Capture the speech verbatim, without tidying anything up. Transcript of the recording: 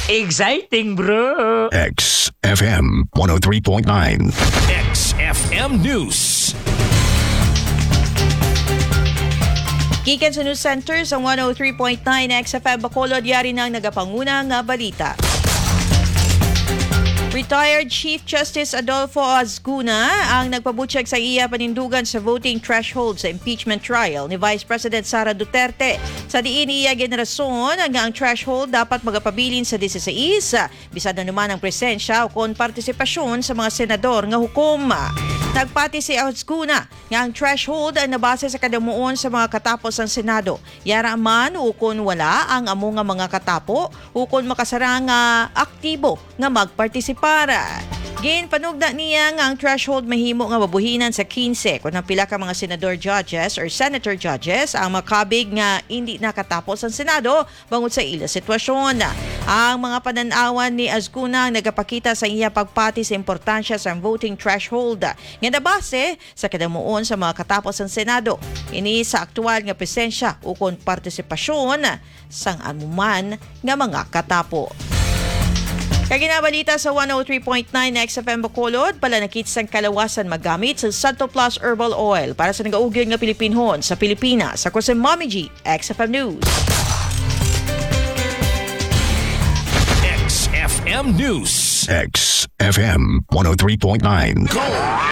Exciting, bro. X F M one oh three point nine. X F M News. Gikan sa News Center sa one oh three point nine X F M Bacolod, yari ng nagapanguna nga balita. Retired Chief Justice Adolfo Azcuna ang nagpabutyag sa iya panindugan sa voting threshold sa impeachment trial ni Vice President Sara Duterte. Sa diin iya generason nga ang threshold dapat magapabilin sa dieciséis, bisad na naman ang presensya o kon partisipasyon sa mga senador nga hukom. Nagpati si Azcuna nga ang threshold ay nabase sa kadamuon sa mga katapos ng Senado. Yara man ukon wala ang amo nga mga katapo, ukon makasara nga aktibo nga magpartisipar. Para gin panugda niya nga ang threshold mahimo nga mabuhinan sa quince kung ang pila ka mga senador judges or senator judges ang makabig nga hindi nakatapos ang Senado bangod sa ila sitwasyon. Ang mga pananawan ni Azcuna ang nagapakita sa iya pagpati sa importansya sa voting threshold nga nabase sa kadamuon sa mga katapos ang Senado. Ini sa aktual nga presensya ukon partisipasyon sang anuman nga mga katapo. Kaginabalita sa one oh three point nine X F M Bacolod, palanakit sang kalawasan magamit sa Santo Plus Herbal Oil para sa nagaugyon nga Pilipinhon sa Pilipinas. Ako si Mommy G, X F M News. X F M News. X F M one oh three point nine. Go!